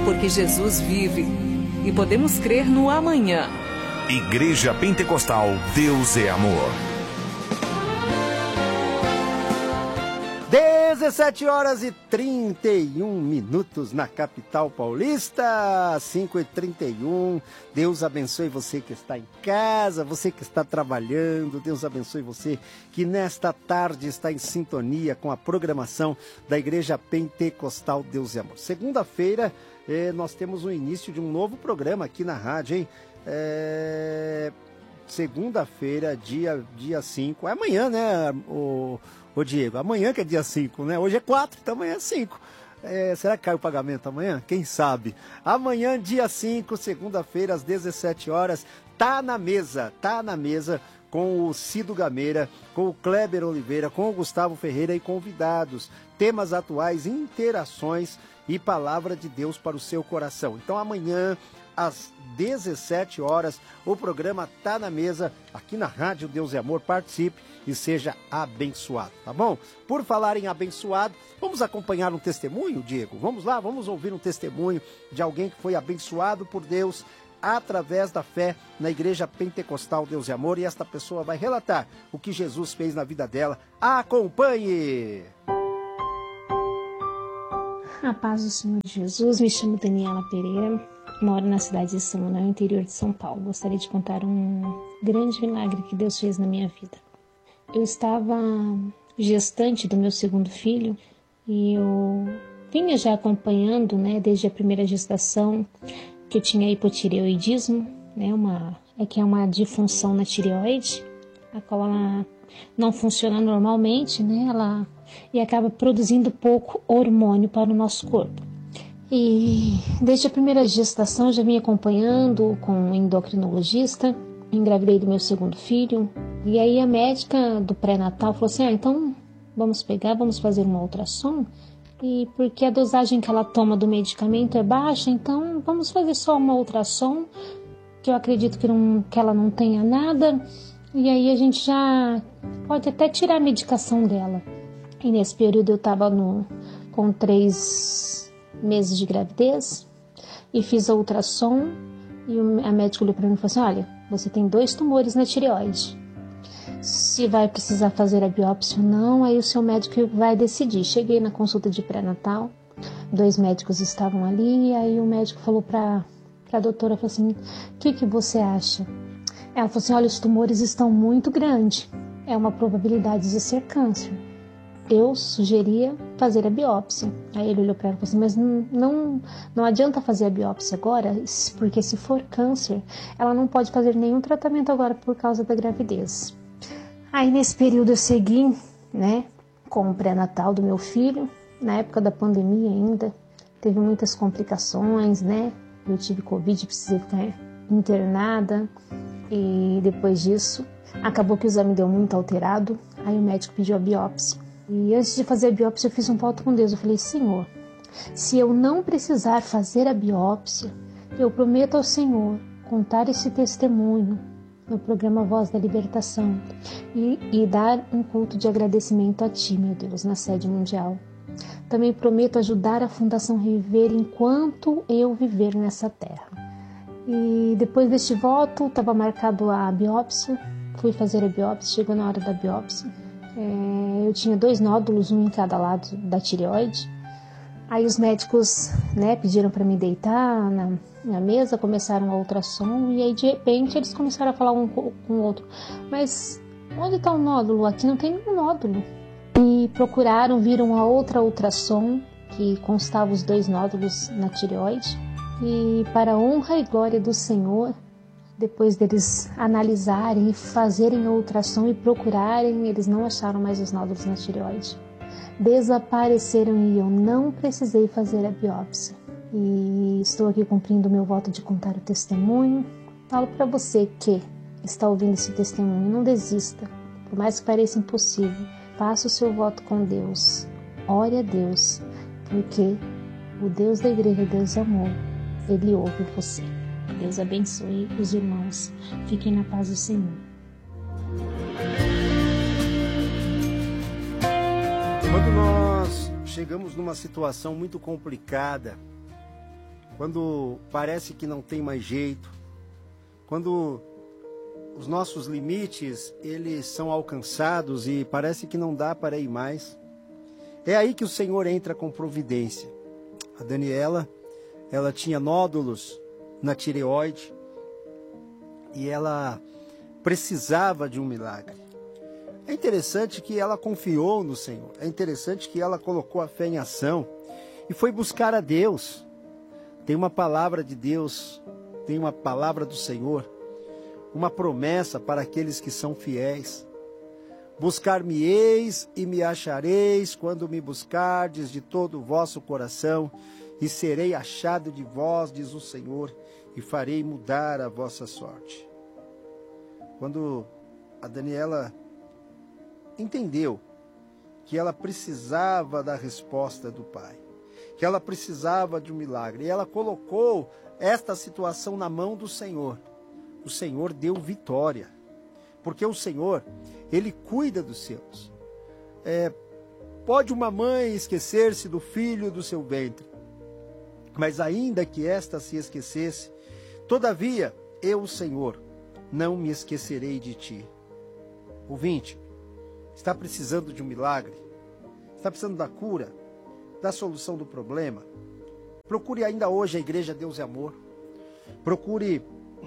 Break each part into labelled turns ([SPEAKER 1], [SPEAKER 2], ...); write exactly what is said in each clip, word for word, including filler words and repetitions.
[SPEAKER 1] porque Jesus vive e podemos crer no amanhã.
[SPEAKER 2] Igreja Pentecostal Deus é Amor.
[SPEAKER 3] dezessete horas e trinta e um minutos na capital paulista, cinco e trinta e um. Deus abençoe você que está em casa, você que está trabalhando. Deus abençoe você que nesta tarde está em sintonia com a programação da Igreja Pentecostal Deus é Amor. Segunda-feira eh, nós temos o início de um novo programa aqui na rádio, hein? É... Segunda-feira, dia, dia cinco. É amanhã, né, o... Ô Diego, amanhã que é dia cinco, né? Hoje é quatro, então amanhã é cinco. É, será que cai o pagamento amanhã? Quem sabe? Amanhã, dia cinco, segunda-feira, às dezessete horas, tá na mesa, tá na mesa com o Cido Gameira, com o Kleber Oliveira, com o Gustavo Ferreira e convidados. Temas atuais, interações e palavra de Deus para o seu coração. Então amanhã, às dezessete horas, o programa tá na mesa, aqui na Rádio Deus é Amor. Participe e seja abençoado, tá bom? Por falar em abençoado, vamos acompanhar um testemunho, Diego? Vamos lá, vamos ouvir um testemunho de alguém que foi abençoado por Deus através da fé na Igreja Pentecostal Deus é Amor, e esta pessoa vai relatar o que Jesus fez na vida dela. Acompanhe!
[SPEAKER 4] A paz do Senhor Jesus, me chamo Daniela Pereira, moro na cidade de São Manuel, interior de São Paulo. Gostaria de contar um grande milagre que Deus fez na minha vida. Eu estava gestante do meu segundo filho e eu vinha já acompanhando, né, desde a primeira gestação, que eu tinha hipotireoidismo, né, uma, é que é uma disfunção na tireoide, a qual ela não funciona normalmente, né, ela, e acaba produzindo pouco hormônio para o nosso corpo. E desde a primeira gestação eu já vinha acompanhando com um endocrinologista, engravidei do meu segundo filho, e aí a médica do pré-natal falou assim, ah, então vamos pegar, vamos fazer uma ultrassom, e porque a dosagem que ela toma do medicamento é baixa, então vamos fazer só uma ultrassom, que eu acredito que, não, que ela não tenha nada, e aí a gente já pode até tirar a medicação dela. E nesse período eu estava com três meses de gravidez, e fiz a ultrassom, e a médica olhou para mim e falou assim, olha, você tem dois tumores na tireoide. Se vai precisar fazer a biópsia ou não, aí o seu médico vai decidir. Cheguei na consulta de pré-natal, dois médicos estavam ali, e aí o médico falou para a doutora, falou assim, o que, que você acha? Ela falou assim, olha, os tumores estão muito grandes, é uma probabilidade de ser câncer. Eu sugeria fazer a biópsia. Aí ele olhou para ela e falou assim, mas não, não, não adianta fazer a biópsia agora, porque se for câncer, ela não pode fazer nenhum tratamento agora por causa da gravidez. Aí nesse período eu segui, né, com o pré-natal do meu filho, na época da pandemia ainda, teve muitas complicações, né, eu tive Covid, precisei ficar internada, e depois disso, acabou que o exame deu muito alterado, aí o médico pediu a biópsia. E antes de fazer a biópsia eu fiz um voto com Deus, eu falei, Senhor, se eu não precisar fazer a biópsia, eu prometo ao Senhor contar esse testemunho no programa Voz da Libertação e, e dar um culto de agradecimento a Ti, meu Deus, na sede mundial. Também prometo ajudar a Fundação Reviver enquanto eu viver nessa terra. E depois deste voto, estava marcado a biópsia, fui fazer a biópsia, chegou na hora da biópsia. É, eu tinha dois nódulos, um em cada lado da tireoide. Aí os médicos, né, pediram para me deitar na, na mesa, começaram a ultrassom, e aí de repente eles começaram a falar um com o outro. Mas onde está o nódulo? Aqui não tem nenhum nódulo. E procuraram, viram a outra ultrassom, que constava os dois nódulos na tireoide. E para a honra e glória do Senhor, depois deles analisarem e fazerem a ultrassom e procurarem, eles não acharam mais os nódulos na tireoide. Desapareceram e eu não precisei fazer a biópsia. E estou aqui cumprindo o meu voto de contar o testemunho. Falo para você que está ouvindo esse testemunho, não desista. Por mais que pareça impossível, faça o seu voto com Deus. Ore a Deus, porque o Deus da igreja, Deus é amor, Ele ouve você. Deus abençoe os irmãos. Fiquem na paz do Senhor.
[SPEAKER 3] Quando nós chegamos numa situação muito complicada, quando parece que não tem mais jeito, quando os nossos limites, eles são alcançados e parece que não dá para ir mais. É aí que o Senhor entra com providência. A Daniela, ela tinha nódulos na tireoide e ela precisava de um milagre. É interessante que ela confiou no Senhor. É interessante que ela colocou a fé em ação e foi buscar a Deus. Tem uma palavra de Deus, tem uma palavra do Senhor, uma promessa para aqueles que são fiéis. Buscar-me-eis e me achareis quando me buscardes de todo o vosso coração, e serei achado de vós, diz o Senhor, e farei mudar a vossa sorte. Quando a Daniela entendeu que ela precisava da resposta do Pai, que ela precisava de um milagre, e ela colocou esta situação na mão do Senhor, o Senhor deu vitória, porque o Senhor, Ele cuida dos seus. É, pode uma mãe esquecer-se do filho do seu ventre, mas ainda que esta se esquecesse, todavia, eu, o Senhor, não me esquecerei de ti. Ouvinte, está precisando de um milagre? Está precisando da cura? Da solução do problema? Procure ainda hoje a Igreja Deus e Amor. Procure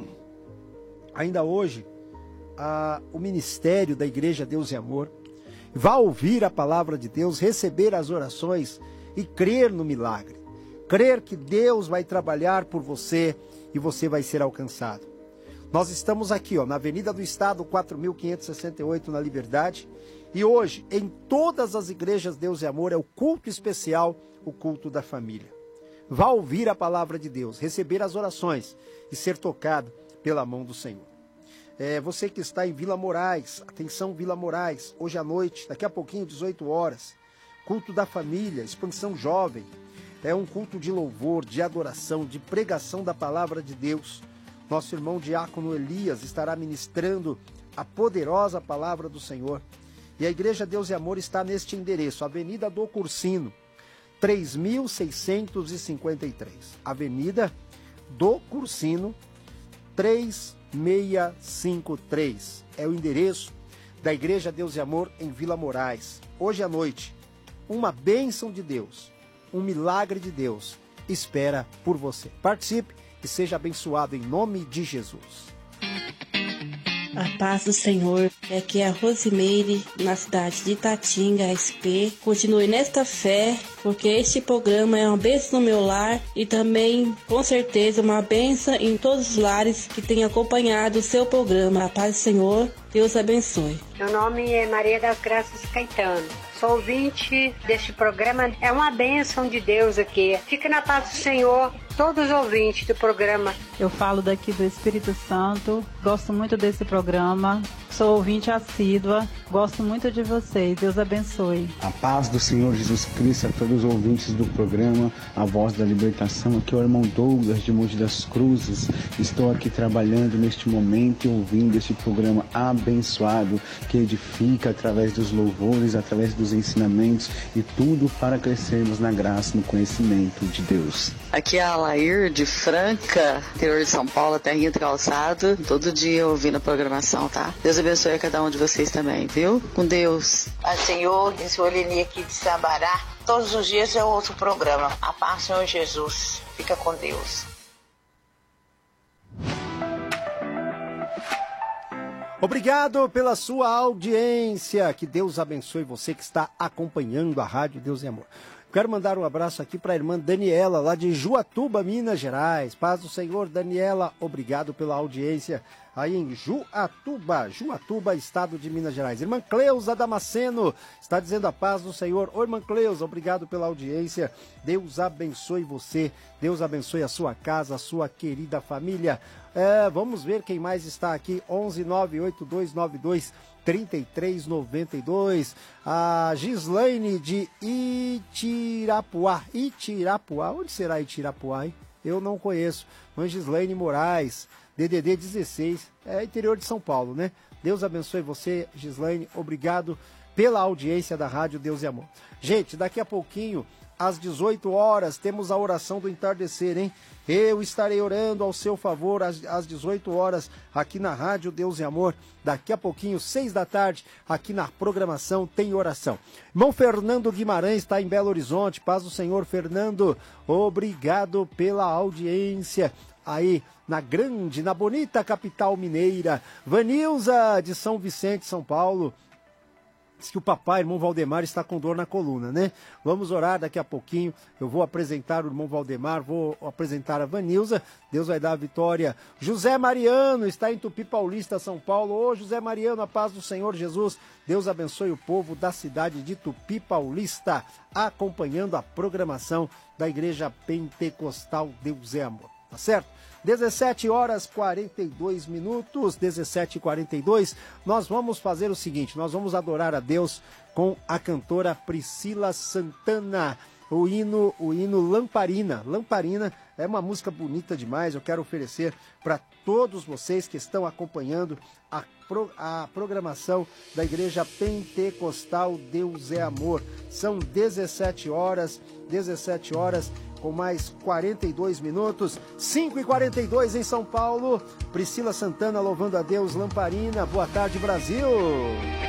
[SPEAKER 3] ainda hoje a, o ministério da Igreja Deus e Amor. Vá ouvir a palavra de Deus, receber as orações e crer no milagre. Crer que Deus vai trabalhar por você e você vai ser alcançado. Nós estamos aqui, ó, na Avenida do Estado, quatro mil quinhentos e sessenta e oito, na Liberdade. E hoje, em todas as igrejas Deus e Amor, é o culto especial, o culto da família. Vá ouvir a palavra de Deus, receber as orações e ser tocado pela mão do Senhor. É, você que está em Vila Moraes, atenção Vila Moraes, hoje à noite, daqui a pouquinho, dezoito horas, culto da família, expansão jovem. É um culto de louvor, de adoração, de pregação da palavra de Deus. Nosso irmão diácono Elias estará ministrando a poderosa palavra do Senhor. E a Igreja Deus e Amor está neste endereço, Avenida do Cursino, três mil seiscentos e cinquenta e três. Avenida do Cursino, três mil seiscentos e cinquenta e três. É o endereço da Igreja Deus e Amor em Vila Moraes. Hoje à noite, uma bênção de Deus, um milagre de Deus espera por você. Participe e seja abençoado em nome de Jesus.
[SPEAKER 5] A paz do Senhor, aqui é a Rosimeire, na cidade de Itatinga, S P. Continue nesta fé, porque este programa é uma bênção no meu lar e também, com certeza, uma bênção em todos os lares que têm acompanhado o seu programa. A paz do Senhor, Deus abençoe.
[SPEAKER 6] Meu nome é Maria das Graças Caetano. Sou ouvinte deste programa, é uma bênção de Deus aqui. Fique na paz do Senhor, todos os ouvintes do programa.
[SPEAKER 7] Eu falo daqui do Espírito Santo, gosto muito desse programa, sou ouvinte assídua, gosto muito de vocês, Deus abençoe.
[SPEAKER 8] A paz do Senhor Jesus Cristo a todos os ouvintes do programa A Voz da Libertação. Aqui é o irmão Douglas de Monte das Cruzes. Estou aqui trabalhando neste momento e ouvindo este programa abençoado que edifica através dos louvores, através dos ensinamentos e tudo para crescermos na graça e no conhecimento de Deus.
[SPEAKER 9] Aqui é a Alair de Franca, interior de São Paulo, terrinha do calçado. Todo dia ouvindo a programação, tá? Deus abençoe a cada um de vocês também, viu? Com Deus.
[SPEAKER 10] A Senhor, esse Oleni aqui de Sabará. Todos os dias é outro programa. A paz, Senhor Jesus. Fica com Deus.
[SPEAKER 3] Obrigado pela sua audiência. Que Deus abençoe você que está acompanhando a Rádio Deus e Amor. Quero mandar um abraço aqui para a irmã Daniela, lá de Juatuba, Minas Gerais. Paz do Senhor, Daniela. Obrigado pela audiência aí em Juatuba, Juatuba, estado de Minas Gerais. Irmã Cleusa Damasceno está dizendo a paz do Senhor. Ô, irmã Cleusa, obrigado pela audiência. Deus abençoe você. Deus abençoe a sua casa, a sua querida família. É, vamos ver quem mais está aqui. onze nove oito dois nove dois trinta e três noventa e dois. A Gislaine de Itirapuá. Itirapuá. Onde será Itirapuá, hein? Eu não conheço. Mãe Gislaine Moraes, D D D dezesseis. É interior de São Paulo, né? Deus abençoe você, Gislaine. Obrigado pela audiência da Rádio Deus e Amor. Gente, daqui a pouquinho às dezoito horas, temos a oração do entardecer, hein? Eu estarei orando ao seu favor às, às dezoito horas, aqui na Rádio Deus e Amor. Daqui a pouquinho, seis da tarde, aqui na programação tem oração. Irmão Fernando Guimarães está em Belo Horizonte. Paz do Senhor, Fernando. Obrigado pela audiência. Aí, na grande, na bonita capital mineira. Vanilza, de São Vicente, São Paulo. Diz que o papai, irmão Valdemar, está com dor na coluna, né? Vamos orar daqui a pouquinho. Eu vou apresentar o irmão Valdemar, vou apresentar a Vanilza. Deus vai dar a vitória. José Mariano está em Tupi Paulista, São Paulo. Ô, José Mariano, a paz do Senhor Jesus. Deus abençoe o povo da cidade de Tupi Paulista, acompanhando a programação da Igreja Pentecostal Deus é Amor. Tá certo? dezessete horas e quarenta e dois minutos, dezessete e quarenta e dois, nós vamos fazer o seguinte, nós vamos adorar a Deus com a cantora Priscila Santana, o hino, o hino Lamparina. Lamparina é uma música bonita demais, eu quero oferecer para todos vocês que estão acompanhando a, pro, a programação da Igreja Pentecostal Deus é Amor. São dezessete horas, dezessete horas, com mais quarenta e dois minutos, cinco e quarenta e dois em São Paulo. Priscila Santana louvando a Deus, Lamparina. Boa tarde, Brasil!